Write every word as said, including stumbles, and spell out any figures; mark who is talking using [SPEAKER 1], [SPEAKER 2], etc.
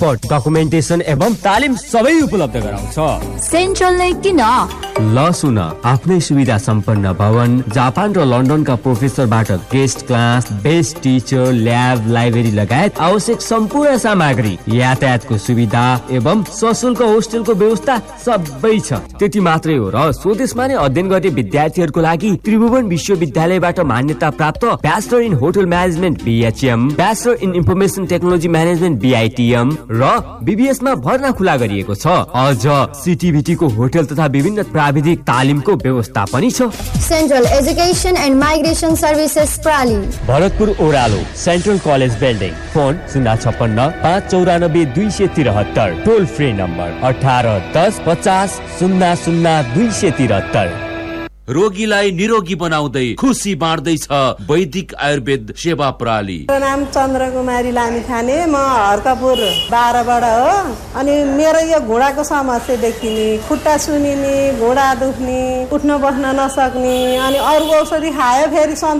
[SPEAKER 1] Passport, documentation एवं तालिम सबै उपलब्ध गराउँछ।
[SPEAKER 2] सेन्ट्रलले किन?
[SPEAKER 1] ल सुन, आफ्नै सुविधा सम्पन्न भवन, जापान र लन्डनका प्रोफेसरबाट guest class, best teacher, lab, library लगायत आवश्यक सम्पूर्ण सामग्री, यातायातको सुविधा एवं सशुल्क होस्टेलको व्यवस्था सबै छ। त्यति मात्रै हो र स्वदेशमा नै अध्ययन गर्ने विद्यार्थीहरूको लागि त्रिभुवन विश्वविद्यालयबाट मान्यता प्राप्त bachelor in hotel management BHM, bachelor in information technology management बीआईटीएम र बीबीएस मा भर्ना खुला गरिएको छ। अझ सीटीभीटी को होटल तथा विभिन्न प्राविधिक तालिमको व्यवस्था पनि छ।
[SPEAKER 3] Central education and migration services प्राली,
[SPEAKER 1] Bharatpur ओह्रालो, सेन्ट्रल कलेज बिल्डिङ। फोन शून्य छप्पन्न पाँच चौरानब्बे दुई सय त्रिहत्तर, टोल फ्री नम्बर अठारह दस पचास शून्य शून्य दुई सय त्रिहत्तर।
[SPEAKER 4] रोगीलाई निरोगी बनाउँदै खुसी बाँड्दैछ वैदिक आयुर्वेद सेवा प्रणाली।
[SPEAKER 5] मेरो नाम चन्द्र कुमारी लामिछाने, म हर्कपुर बाह्रबाट हो। अनि मेरो यो घुँडाको समस्या देखिने, खुट्टा सुनिने, घुँडा दुख्ने, उठ्न बस्न नसक्ने, अनि अरू औषधि खायो फेरि